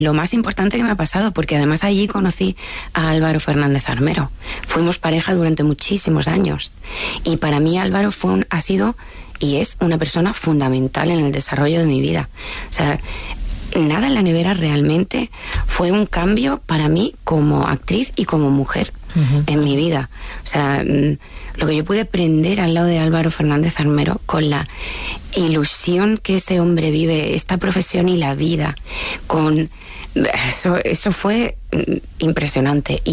lo más importante que me ha pasado, porque además allí conocí a Álvaro Fernández Armero. Fuimos pareja durante muchísimos años. Y para mí Álvaro ha sido y es una persona fundamental en el desarrollo de mi vida. O sea, Nada en la nevera realmente fue un cambio para mí como actriz y como mujer en mi vida. O sea, lo que yo pude aprender al lado de Álvaro Fernández Armero, con la ilusión que ese hombre vive, esta profesión y la vida, con... Eso fue impresionante.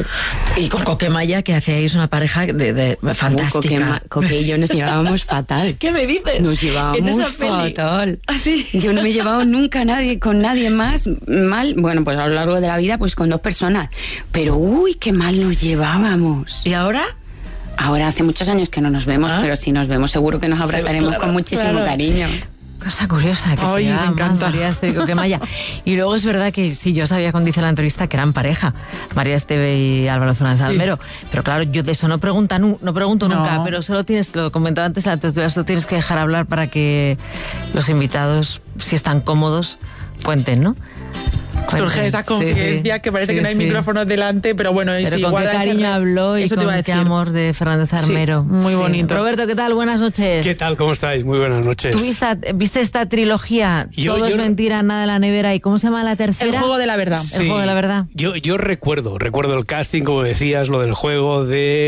Y con Coquemaya, que hacíais una pareja de fantástica. Coque y yo nos llevábamos fatal. ¿Qué me dices? Nos llevábamos fatal. ¿Ah, sí? Yo no me he llevado nunca con nadie más mal. Bueno, pues a lo largo de la vida, pues con 2 personas. Pero uy, qué mal nos llevábamos. ¿Y ahora? Ahora hace muchos años que no nos vemos, pero si nos vemos seguro que nos abrazaremos con muchísimo cariño. Cosa curiosa que se llama María Esteve y Coquemaya. Y luego es verdad que sí, yo sabía cuando hice la entrevista que eran pareja, María Esteve y Álvaro Fernández Armero. Pero claro, yo de eso no pregunto nunca, pero solo lo comentaba antes, solo tienes que dejar hablar para que los invitados, si están cómodos, cuenten, ¿no? Surge esa confidencia que parece que no hay micrófonos delante, pero bueno, pero con qué cariño habló y con qué amor de Fernández Armero. Muy bonito. Roberto, ¿qué tal? Buenas noches. ¿Qué tal? ¿Cómo estáis? Muy buenas noches. ¿Tú viste esta trilogía? Todo es mentira, nada en la nevera. ¿Y cómo se llama la tercera? El juego de la verdad. Sí, el juego de la verdad. Yo recuerdo el casting, como decías, lo del juego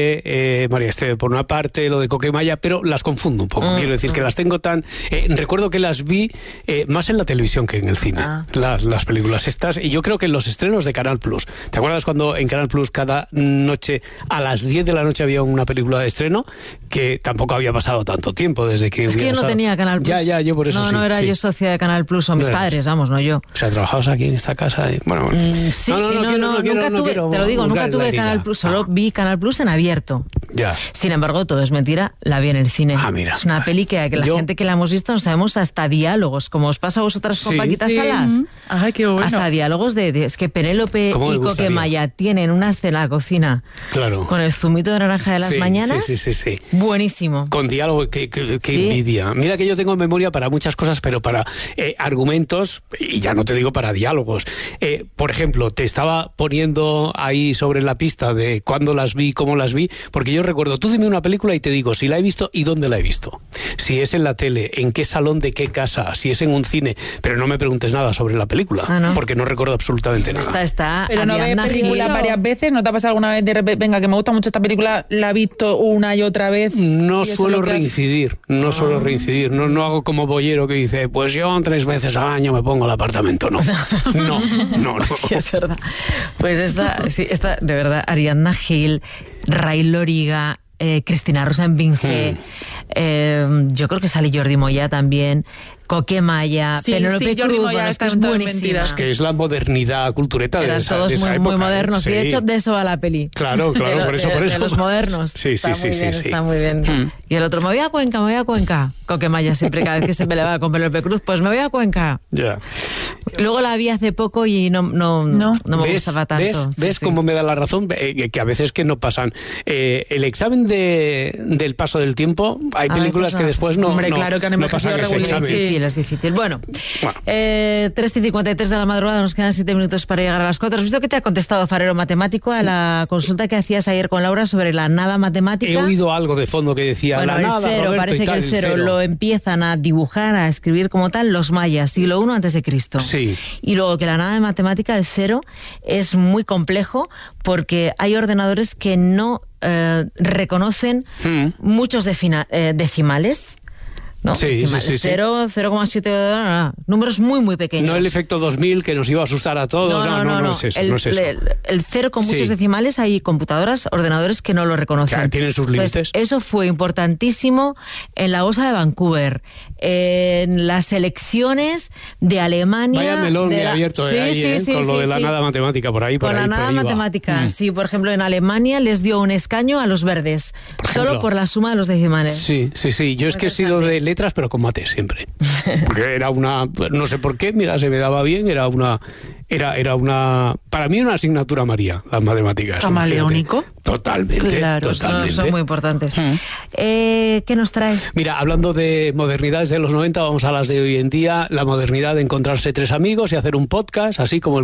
de María Esteve por una parte, lo de Coquemaya, pero las confundo un poco. Quiero decir que las tengo tan... recuerdo que las vi más en la televisión que en el cine, las películas estas, y yo creo que en los estrenos de Canal Plus. ¿Te acuerdas cuando en Canal Plus cada noche a las 10 de la noche había una película de estreno? Que tampoco había pasado tanto tiempo desde que... Es que yo no tenía Canal Plus. Ya, yo por eso no era yo socia de Canal Plus, o mis padres, vamos, no yo. O sea, trabajabas aquí en esta casa. Bueno. Sí, nunca tuve, te lo digo, nunca tuve Canal Plus, solo vi Canal Plus en abierto. Ya. Sin embargo, Todo es mentira, la vi en el cine. Mira. Es una peli que la gente que la hemos visto no sabemos hasta diálogos, como os pasa a vosotras con Paquita Salas. Ay, qué bueno. Hasta diálogos es que Penélope y Coquemaya tienen una escena en la cocina con el zumito de naranja de las mañanas. Sí. Buenísimo. Con diálogo, qué envidia. Mira que yo tengo memoria para muchas cosas, pero para argumentos, y ya no te digo para diálogos. Por ejemplo, te estaba poniendo ahí sobre la pista de cuándo las vi, cómo las vi, porque yo recuerdo, tú dime una película y te digo si la he visto y dónde la he visto. Si es en la tele, en qué salón de qué casa, si es en un cine, pero no me preguntes nada sobre la película, porque no recuerdo absolutamente nada. Pero no ves películas varias veces, ¿no te ha pasado alguna vez de repente, venga, que me gusta mucho esta película, la he visto una y otra vez? No suelo reincidir, no hago como Bollero que dice, pues yo 3 veces al año me pongo el apartamento, no. Sí, es verdad. Pues esta, de verdad, Ariadna Gil, Ray Loriga, Cristina Rosenvinge, yo creo que sale Jordi Moya también, Coquemaya, Penélope Cruz, bueno, es que es buenísima. Es que es la modernidad cultureta de esa todos época, muy modernos, sí. Y de hecho de eso va la peli. Claro, por eso. De los modernos. Sí. Está muy bien. Y el otro, me voy a Cuenca. Coquemaya siempre, cada vez que se me le va con Penélope Cruz, pues me voy a Cuenca. Ya. Luego la vi hace poco y no me gustaba tanto. ¿Ves cómo me da la razón? Que a veces que no pasan. El examen del paso del tiempo, hay películas que después no claro que no pasan ese examen. Es difícil. Bueno. 3:53 de la madrugada, nos quedan 7 minutos para llegar a las 4. ¿Has visto que te ha contestado Farero Matemático a la consulta que hacías ayer con Laura sobre la nada matemática? He oído algo de fondo que decía la nada, cero, Roberto, parece y tal, que el cero lo empiezan a dibujar, a escribir como tal los mayas, siglo I a.C. Sí. Y luego que la nada de matemática, el cero, es muy complejo porque hay ordenadores que no reconocen muchos decimales. ¿No? Sí. 0, 0,7, números muy pequeños. No el efecto 2000 que nos iba a asustar a todos. No es eso. El cero con muchos decimales, hay computadoras, ordenadores que no lo reconocen. Claro, tienen sus límites. Eso fue importantísimo en la bolsa de Vancouver, en las elecciones de Alemania. Vaya melón que ha abierto con lo de la nada matemática por ahí. Con la nada matemática, sí. Por ejemplo, en Alemania les dio un escaño a los verdes, solo por la suma de los decimales. Sí. Yo es que he sido de pero con mate siempre. Porque era no sé por qué, mira, se me daba bien, era una Claro. Para mí una asignatura María, las matemáticas. ¿Camaleónico? Totalmente. Claro, totalmente. son muy importantes. ¿Qué nos traes? Mira, hablando de modernidades de los 90, vamos a las de hoy en día. La modernidad de encontrarse tres amigos y hacer un podcast, así como